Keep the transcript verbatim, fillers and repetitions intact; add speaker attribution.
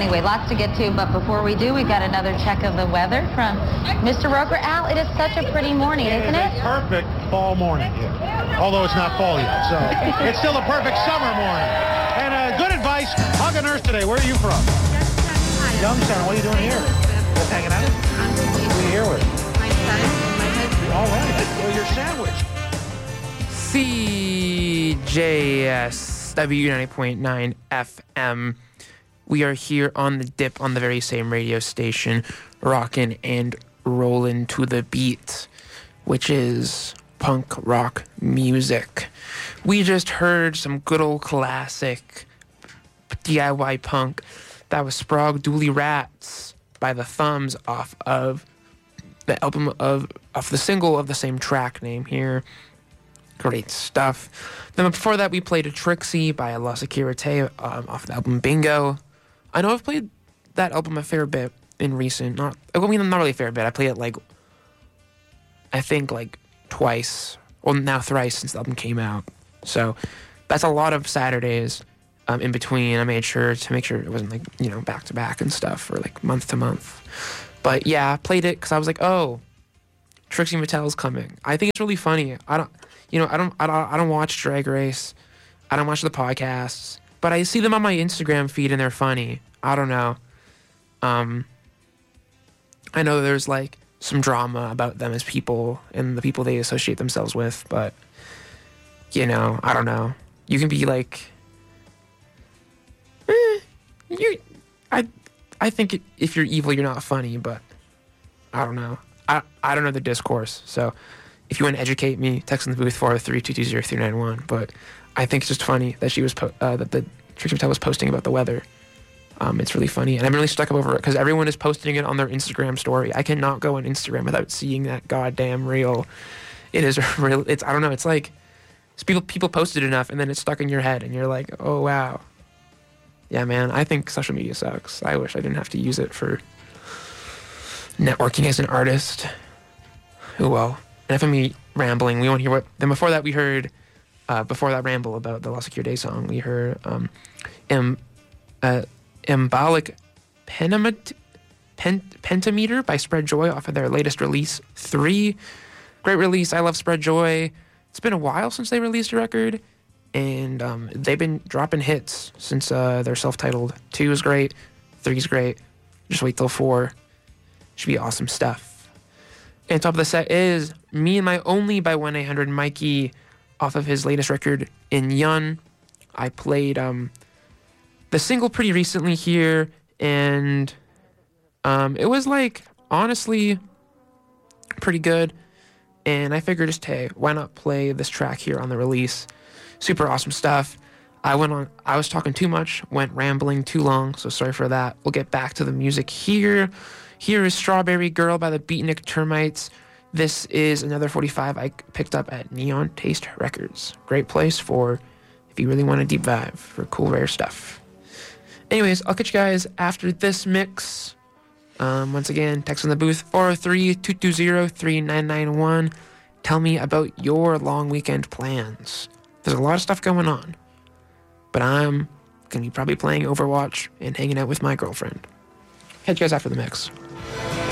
Speaker 1: Anyway, lots to get to, but before we do, we've got another check of the weather from Mister Roker. Al, it is such a pretty morning, isn't it?
Speaker 2: It is a perfect fall morning here, although it's not fall yet, so it's still a perfect summer morning. And uh, good advice, hug a nurse today. Where are you from? Youngstown. What are you doing here? Just hanging out? Who are you here with?
Speaker 3: My son and my husband.
Speaker 2: All right. Well, you're sandwiched.
Speaker 4: C J S W ninety point nine F M. We are here on the dip on the very same radio station, rocking and rolling to the beat, which is punk rock music. We just heard some good old classic D I Y punk. That was Sprague Dooley Rats by the Thumbs off of the album of, off the single of the same track name here. Great stuff. Then before that, we played a Trixie by La Securite um, off the album Bingo. I know I've played that album a fair bit in recent, not, I mean, not really a fair bit. I played it like, I think like twice, well now thrice since the album came out. So that's a lot of Saturdays um, in between. I made sure to make sure it wasn't like, you know, back to back and stuff or like month to month. But yeah, I played it because I was like, oh, Trixie Mattel's coming. I think it's really funny. I don't, you know, I don't, I don't, I don't watch Drag Race. I don't watch the podcasts. But I see them on my Instagram feed and they're funny. I don't know. Um, I know there's like some drama about them as people and the people they associate themselves with, but you know, I don't know. You can be like, eh, you, I, I think if you're evil, you're not funny, but I don't know. I, I don't know the discourse. So if you want to educate me, text in the booth four oh three, two two zero, three nine one. But I think it's just funny that she was po- uh, that the Trixie Mattel was posting about the weather. Um, it's really funny, and I'm really stuck up over it because everyone is posting it on their Instagram story. I cannot go on Instagram without seeing that goddamn reel. It is real. It's I don't know. It's like it's people people posted enough, and then it's stuck in your head, and you're like, oh wow, yeah, man. I think social media sucks. I wish I didn't have to use it for networking as an artist. Oh well. Enough of me rambling. We won't hear what. Then before that, we heard. Uh, before that ramble about the La Secure Day song, we heard um, em, uh, Embolic Pentamet- Pent- Pentameter by Spread Joy off of their latest release, three. Great release. I love Spread Joy. It's been a while since they released a record, and um, they've been dropping hits since uh, their self-titled. Two is great. Three is great. Just wait till four. Should be awesome stuff. And top of the set is Me and My Only by one eight hundred Mikey, off of his latest record, In Yun. I played um, the single pretty recently here, and um, it was like, honestly, pretty good. And I figured just, hey, why not play this track here on the release? Super awesome stuff. I went on, I was talking too much, went rambling too long, so sorry for that. We'll get back to the music here. Here is Strawberry Girl by the Beatnik Termites. This is another forty-five I picked up at Neon Taste Records. Great place for if you really want a deep vibe for cool, rare stuff. Anyways, I'll catch you guys after this mix. Um, once again, text in the booth, four oh three, two two zero, three nine nine one. Tell me about your long weekend plans. There's a lot of stuff going on. But I'm going to be probably playing Overwatch and hanging out with my girlfriend. Catch you guys after the mix.